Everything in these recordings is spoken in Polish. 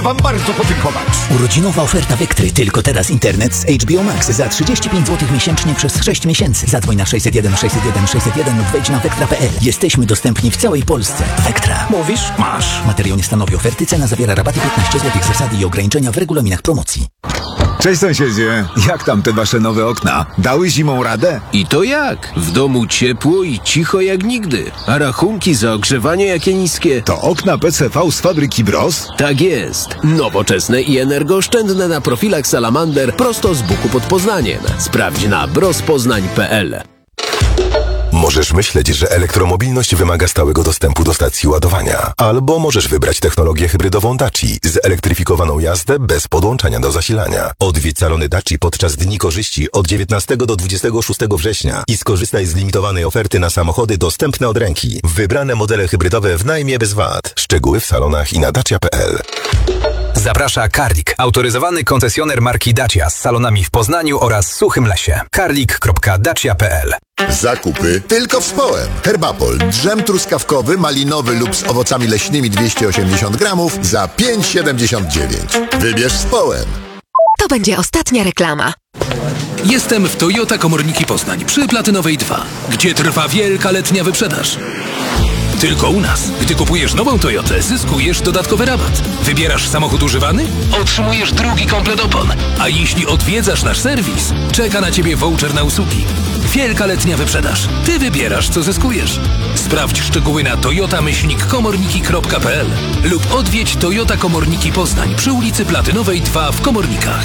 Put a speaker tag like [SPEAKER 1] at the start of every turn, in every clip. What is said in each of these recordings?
[SPEAKER 1] wam bardzo podziękować.
[SPEAKER 2] Urodzinowa oferta Vectry. Tylko teraz internet z HBO Max za 35 zł miesięcznie przez 6 miesięcy. Zadzwoń na 601 601 601 lub wejdź na vectra.pl. Jesteśmy dostępni w całej Polsce. Vectra.
[SPEAKER 1] Mówisz? Masz.
[SPEAKER 2] Materiał nie stanowi oferty. Cena zawiera rabaty 15 zł. Zasady i ograniczenia w regulaminach promocji.
[SPEAKER 3] Cześć sąsiedzie, jak tam te wasze nowe okna? Dały zimą radę?
[SPEAKER 4] I to jak? W domu ciepło i cicho jak nigdy. A rachunki za ogrzewanie jakie niskie?
[SPEAKER 3] To okna PCV z fabryki Bros?
[SPEAKER 4] Tak jest. Nowoczesne i energooszczędne na profilach Salamander prosto z Buku pod Poznaniem. Sprawdź na brospoznań.pl.
[SPEAKER 5] Możesz myśleć, że elektromobilność wymaga stałego dostępu do stacji ładowania. Albo możesz wybrać technologię hybrydową Daci z elektryfikowaną jazdę bez podłączania do zasilania. Odwiedź salony Daci podczas Dni Korzyści od 19 do 26 września i skorzystaj z limitowanej oferty na samochody dostępne od ręki. Wybrane modele hybrydowe w najmie bez VAT. Szczegóły w salonach i na dacia.pl.
[SPEAKER 6] Zaprasza Karlik, autoryzowany koncesjoner marki Dacia z salonami w Poznaniu oraz Suchym Lesie. karlik.dacia.pl.
[SPEAKER 7] Zakupy tylko w Społem. Herbapol, drzem truskawkowy, malinowy lub z owocami leśnymi 280 gramów za 5,79. Wybierz Społem.
[SPEAKER 8] To będzie ostatnia reklama.
[SPEAKER 9] Jestem w Toyota Komorniki Poznań przy Platynowej 2, gdzie trwa wielka letnia wyprzedaż. Tylko u nas. Gdy kupujesz nową Toyotę, zyskujesz dodatkowy rabat. Wybierasz samochód używany? Otrzymujesz drugi komplet opon. A jeśli odwiedzasz nasz serwis, czeka na Ciebie voucher na usługi. Wielka letnia wyprzedaż. Ty wybierasz, co zyskujesz. Sprawdź szczegóły na toyota-komorniki.pl lub odwiedź Toyota Komorniki Poznań przy ulicy Platynowej 2 w Komornikach.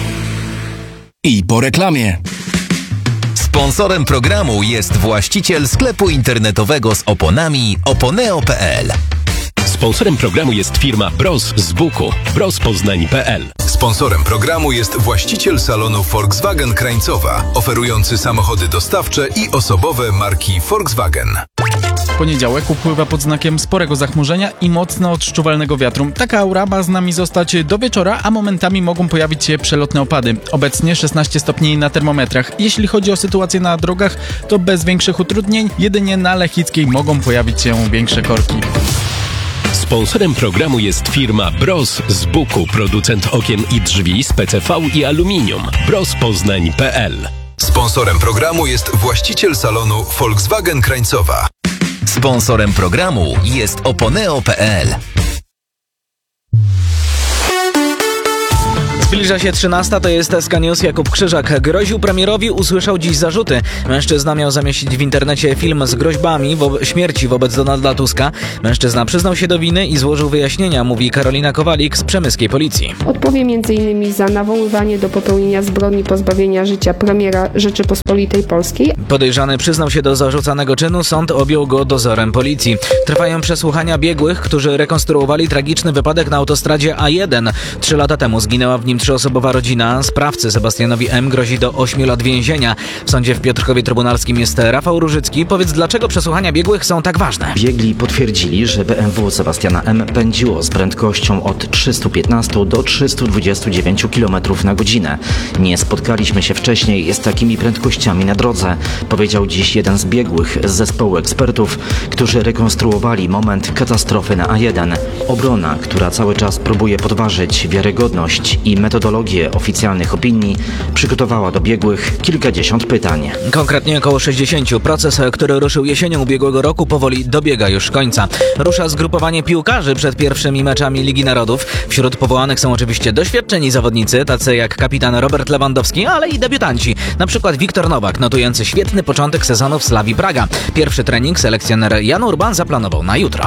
[SPEAKER 10] I po reklamie.
[SPEAKER 11] Sponsorem programu jest właściciel sklepu internetowego z oponami oponeo.pl.
[SPEAKER 12] Sponsorem programu jest firma Bros z Buku, brospoznań.pl.
[SPEAKER 5] Sponsorem programu jest właściciel salonu Volkswagen Krańcowa, oferujący samochody dostawcze i osobowe marki Volkswagen.
[SPEAKER 13] Poniedziałek upływa pod znakiem sporego zachmurzenia i mocno odczuwalnego wiatru. Taka aura ma z nami zostać do wieczora, a momentami mogą pojawić się przelotne opady. Obecnie 16 stopni na termometrach. Jeśli chodzi o sytuację na drogach, to bez większych utrudnień, jedynie na Lechickiej mogą pojawić się większe korki.
[SPEAKER 12] Sponsorem programu jest firma Bros z Buku, producent okien i drzwi z PCV i aluminium. brospoznań.pl.
[SPEAKER 5] Sponsorem programu jest właściciel salonu Volkswagen Krańcowa.
[SPEAKER 11] Sponsorem programu jest oponeo.pl.
[SPEAKER 14] Zbliża się 13, to jest SK News. Jakub Krzyżak groził premierowi, usłyszał dziś zarzuty. Mężczyzna miał zamieścić w internecie film z groźbami śmierci wobec Donalda Tuska. Mężczyzna przyznał się do winy i złożył wyjaśnienia, mówi Karolina Kowalik z przemyskiej policji.
[SPEAKER 15] Odpowie m.in. za nawoływanie do popełnienia zbrodni pozbawienia życia premiera Rzeczypospolitej Polskiej.
[SPEAKER 14] Podejrzany przyznał się do zarzucanego czynu, sąd objął go dozorem policji. Trwają przesłuchania biegłych, którzy rekonstruowali tragiczny wypadek na autostradzie A1. 3 lata temu zginęła w nim 3-osobowa rodzina. Sprawcy Sebastianowi M. grozi do 8 lat więzienia. W sądzie w Piotrkowie Trybunalskim jest Rafał Różycki. Powiedz, dlaczego przesłuchania biegłych są tak ważne?
[SPEAKER 16] Biegli potwierdzili, że BMW Sebastiana M. pędziło z prędkością od 315 do 329 km na godzinę. Nie spotkaliśmy się wcześniej z takimi prędkościami na drodze, powiedział dziś jeden z biegłych z zespołu ekspertów, którzy rekonstruowali moment katastrofy na A1. Obrona, która cały czas próbuje podważyć wiarygodność i metodologię oficjalnych opinii, przygotowała do biegłych kilkadziesiąt pytań.
[SPEAKER 14] Konkretnie około 60. Proces, który ruszył jesienią ubiegłego roku, powoli dobiega już końca. Rusza zgrupowanie piłkarzy przed pierwszymi meczami Ligi Narodów. Wśród powołanych są oczywiście doświadczeni zawodnicy, tacy jak kapitan Robert Lewandowski, ale i debiutanci. Na przykład Wiktor Nowak, notujący świetny początek sezonu w Slavii Praga. Pierwszy trening selekcjoner Jan Urban zaplanował na jutro.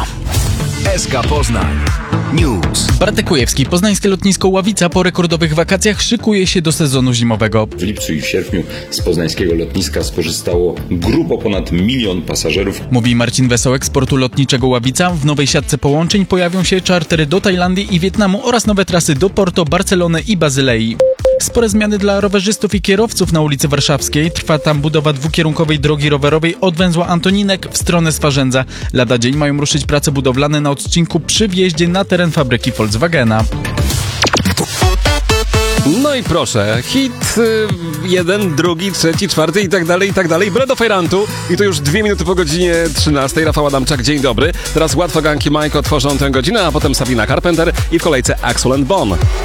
[SPEAKER 6] SK Poznań News.
[SPEAKER 13] Bartek Kujewski. Poznańskie lotnisko Ławica po rekordowych wakacjach szykuje się do sezonu zimowego.
[SPEAKER 17] W lipcu i w sierpniu z poznańskiego lotniska skorzystało grubo ponad 1 milion pasażerów.
[SPEAKER 13] Mówi Marcin Wesołek z portu lotniczego Ławica. W nowej siatce połączeń pojawią się czartery do Tajlandii i Wietnamu oraz nowe trasy do Porto, Barcelony i Bazylei. Spore zmiany dla rowerzystów i kierowców na ulicy Warszawskiej. Trwa tam budowa dwukierunkowej drogi rowerowej od węzła Antoninek w stronę Swarzędza. Lada dzień mają ruszyć prace budowlane na odcinku przy wjeździe na teren fabryki Volkswagena.
[SPEAKER 18] No i proszę, hit 1, 2, 3, 4 i tak dalej. Bredo Fejrantu i to już 2 minuty po godzinie 13. Rafał Adamczak, dzień dobry. Teraz Łatwoganki Majko tworzą tę godzinę, a potem Sabina Carpenter i w kolejce Axel & Bon.